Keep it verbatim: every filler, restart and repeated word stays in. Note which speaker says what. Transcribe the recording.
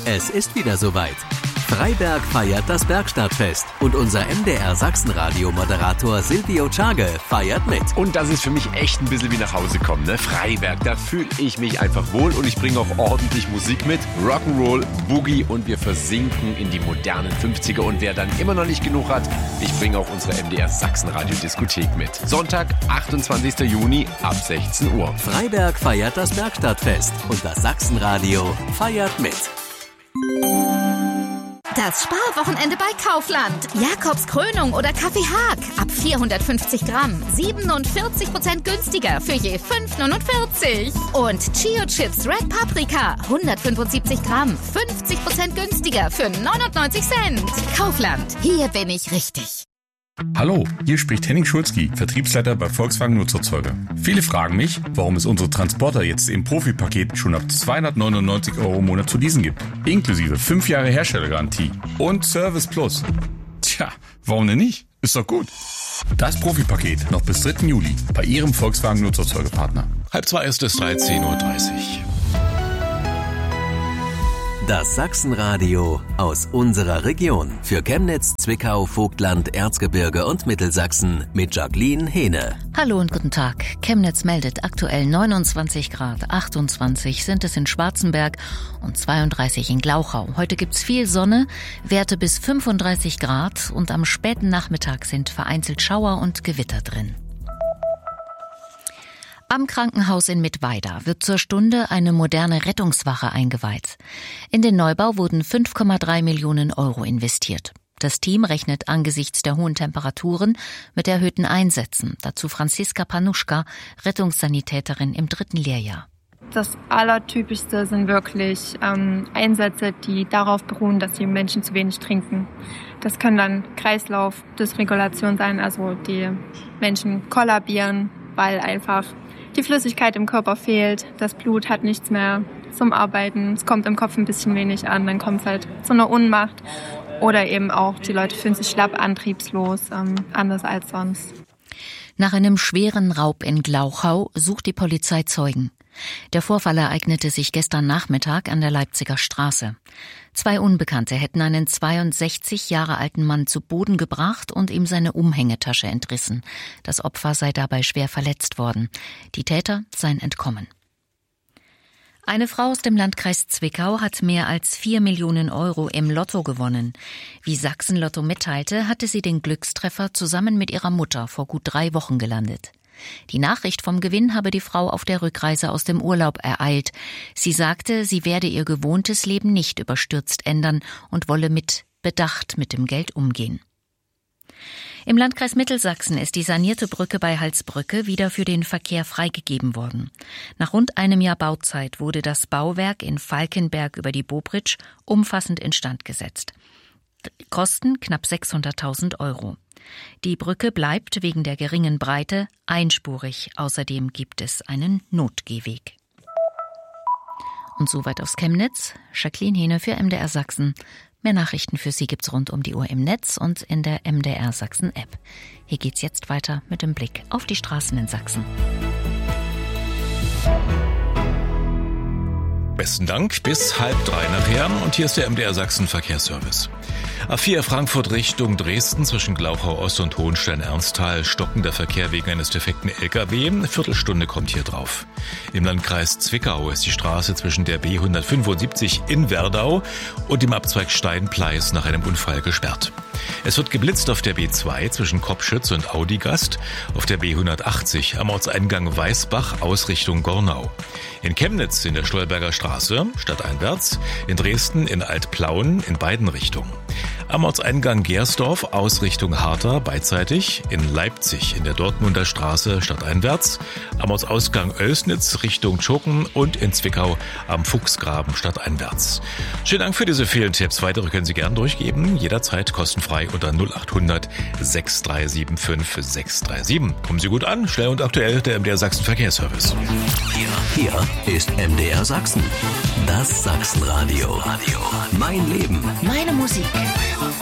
Speaker 1: Es ist wieder soweit. Freiberg feiert das Bergstadtfest und unser M D R Sachsenradio-Moderator Silvio Czage feiert mit.
Speaker 2: Und das ist für mich echt ein bisschen wie nach Hause kommen, ne? Freiberg, da fühle ich mich einfach wohl und ich bringe auch ordentlich Musik mit. Rock'n'Roll, Boogie und wir versinken in die modernen fünfziger. Und wer dann immer noch nicht genug hat, ich bringe auch unsere M D R Sachsenradio-Diskothek mit. Sonntag, achtundzwanzigster Juni ab sechzehn Uhr.
Speaker 1: Freiberg feiert das Bergstadtfest und das Sachsenradio feiert mit.
Speaker 3: Das Sparwochenende bei Kaufland. Jakobs Krönung oder Kaffee Haag. Ab vierhundertfünfzig Gramm. siebenundvierzig Prozent günstiger für je fünf neunundvierzig. Und Chio Chips Red Paprika. hundertfünfundsiebzig Gramm. fünfzig Prozent günstiger für neunundneunzig Cent. Kaufland. Hier bin ich richtig.
Speaker 4: Hallo, hier spricht Henning Schulzki, Vertriebsleiter bei Volkswagen Nutzerzeuger. Viele fragen mich, warum es unsere Transporter jetzt im Profipaket schon ab zweihundertneunundneunzig Euro im Monat zu leasen gibt. Inklusive fünf Jahre Herstellergarantie und Service Plus. Tja, warum denn nicht? Ist doch gut. Das Profipaket noch bis dritten Juli bei Ihrem Volkswagen Nutzerzeugerpartner.
Speaker 5: Halb zwei ist es dreizehn Uhr dreißig.
Speaker 1: Das Sachsenradio aus unserer Region. Für Chemnitz, Zwickau, Vogtland, Erzgebirge und Mittelsachsen mit Jacqueline Hehne.
Speaker 6: Hallo und guten Tag. Chemnitz meldet aktuell neunundzwanzig Grad, achtundzwanzig sind es in Schwarzenberg und zweiunddreißig in Glauchau. Heute gibt's viel Sonne, Werte bis fünfunddreißig Grad und am späten Nachmittag sind vereinzelt Schauer und Gewitter drin. Am Krankenhaus in Mittweida wird zur Stunde eine moderne Rettungswache eingeweiht. In den Neubau wurden fünf Komma drei Millionen Euro investiert. Das Team rechnet angesichts der hohen Temperaturen mit erhöhten Einsätzen. Dazu Franziska Panuschka, Rettungssanitäterin im dritten Lehrjahr.
Speaker 7: Das Allertypischste sind wirklich ähm, Einsätze, die darauf beruhen, dass die Menschen zu wenig trinken. Das können dann Kreislaufdysregulation sein, also die Menschen kollabieren, weil einfach die Flüssigkeit im Körper fehlt, das Blut hat nichts mehr zum Arbeiten, es kommt im Kopf ein bisschen wenig an, dann kommt es halt zu einer Ohnmacht oder eben auch die Leute fühlen sich schlapp, antriebslos, ähm, anders als sonst.
Speaker 6: Nach einem schweren Raub in Glauchau sucht die Polizei Zeugen. Der Vorfall ereignete sich gestern Nachmittag an der Leipziger Straße. Zwei Unbekannte hätten einen zweiundsechzig Jahre alten Mann zu Boden gebracht und ihm seine Umhängetasche entrissen. Das Opfer sei dabei schwer verletzt worden. Die Täter seien entkommen. Eine Frau aus dem Landkreis Zwickau hat mehr als vier Millionen Euro im Lotto gewonnen. Wie Sachsen-Lotto mitteilte, hatte sie den Glückstreffer zusammen mit ihrer Mutter vor gut drei Wochen gelandet. Die Nachricht vom Gewinn habe die Frau auf der Rückreise aus dem Urlaub ereilt. Sie sagte, sie werde ihr gewohntes Leben nicht überstürzt ändern und wolle mit Bedacht mit dem Geld umgehen. Im Landkreis Mittelsachsen ist die sanierte Brücke bei Halsbrücke wieder für den Verkehr freigegeben worden. Nach rund einem Jahr Bauzeit wurde das Bauwerk in Falkenberg über die Bobritsch umfassend instand gesetzt. Kosten knapp sechshunderttausend Euro. Die Brücke bleibt wegen der geringen Breite einspurig. Außerdem gibt es einen Notgehweg. Und soweit aus Chemnitz. Jacqueline Hehne für M D R Sachsen. Mehr Nachrichten für Sie gibt's rund um die Uhr im Netz und in der M D R Sachsen App. Hier geht's jetzt weiter mit dem Blick auf die Straßen in Sachsen.
Speaker 5: Besten Dank, bis halb drei nachher. Und hier ist der M D R Sachsen Verkehrsservice. A vier Frankfurt Richtung Dresden zwischen Glauchau Ost und Hohenstein-Ernsthal stockender Verkehr wegen eines defekten L K W. Eine Viertelstunde kommt hier drauf. Im Landkreis Zwickau ist die Straße zwischen der B hundertfünfundsiebzig in Werdau und dem Abzweig Steinpleis nach einem Unfall gesperrt. Es wird geblitzt auf der B zwei zwischen Kopschütz und Audigast, auf der B hundertachtzig am Ortseingang Weißbach Ausrichtung Gornau. In Chemnitz in der Stolberger Straße, stadteinwärts, in Dresden in Altplauen in beiden Richtungen. Am Ortseingang Gersdorf Ausrichtung Harter beidseitig, in Leipzig in der Dortmunder Straße stadteinwärts, am Ortsausgang Oelsnitz Richtung Tschoken und in Zwickau am Fuchsgraben stadteinwärts. Schönen Dank für diese vielen Tipps. Weitere können Sie gern durchgeben, jederzeit kostenfrei unter null acht hundert sechs drei sieben fünf sechs drei sieben. Kommen Sie gut an, schnell und aktuell, der M D R Sachsen Verkehrsservice.
Speaker 1: Hier, hier ist M D R Sachsen. Das Sachsenradio. Mein Leben.
Speaker 6: Meine Musik.